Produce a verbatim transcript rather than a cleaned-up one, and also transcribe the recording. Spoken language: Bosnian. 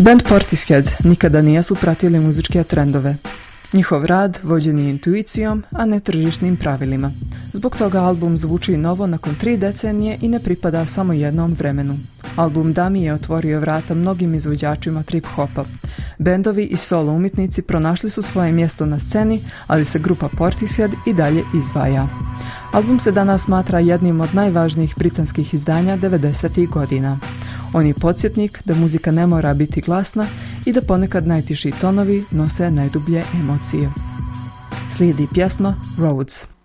Band Portishead nikada nisu pratili muzičke trendove. Njihov rad vođen je intuicijom, a ne tržišnim pravilima. Zbog toga album zvuči novo nakon tri decenije i ne pripada samo jednom vremenu. Album Dummy je otvorio vrata mnogim izvođačima trip-hopa. Bendovi i solo umjetnici pronašli su svoje mjesto na sceni, ali se grupa Portishead i dalje izdvaja. Album se danas smatra jednim od najvažnijih britanskih izdanja devedesetih godina. On je podsjetnik da muzika ne mora biti glasna i da ponekad najtiši tonovi nose najdublje emocije. Slijedi pjesma Roads.